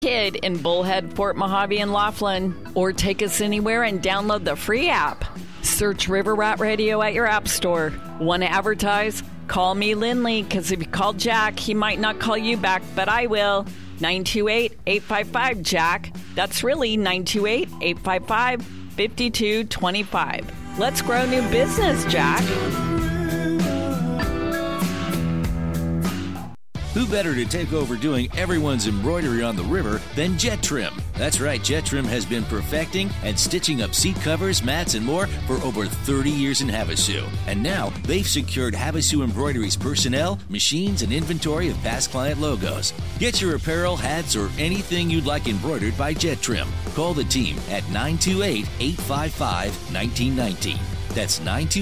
Kid in Bullhead, Fort Mojave, and Laughlin. Or take us anywhere and download the free app. Search River Rat Radio at your app store. Want to advertise? Call me Lindley, because if you call Jack, he might not call you back, but I will. 928-855-JACK. That's really 928-855-5225. Let's grow new business, Jack. Who better to take over doing everyone's embroidery on the river than Jet Trim? That's right, Jet Trim has been perfecting and stitching up seat covers, mats, and more for over 30 years in Havasu. And now they've secured Havasu Embroidery's personnel, machines, and inventory of past client logos. Get your apparel, hats, or anything you'd like embroidered by Jet Trim. Call the team at 928-855-1919. That's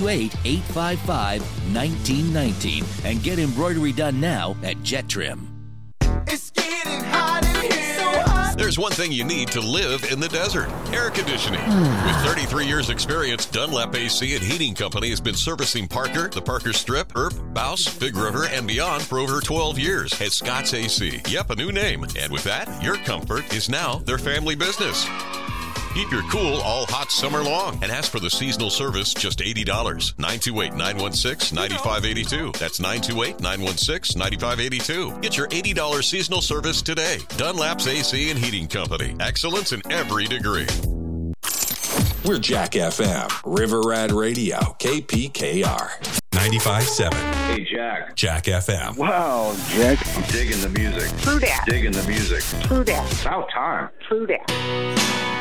928-855-1919. And get embroidery done now at Jet Trim. It's getting hot in here. So hot. There's one thing you need to live in the desert: air conditioning. With 33 years experience, Dunlap AC and Heating Company has been servicing Parker, the Parker Strip, Earp, Bouse, Big River, and beyond for over 12 years at Scott's AC. Yep, a new name. And with that, your comfort is now their family business. Keep your cool all hot summer long and ask for the seasonal service, just $80. 928-916-9582. That's 928-916-9582. Get your $80 seasonal service today. Dunlap's AC and Heating Company. Excellence in every degree. We're Jack FM, River Rat Radio, KPKR. 95.7. Hey, Jack. Jack FM. Wow, Jack. I'm digging the music. True that. Digging the music. True that. It's about time. True that.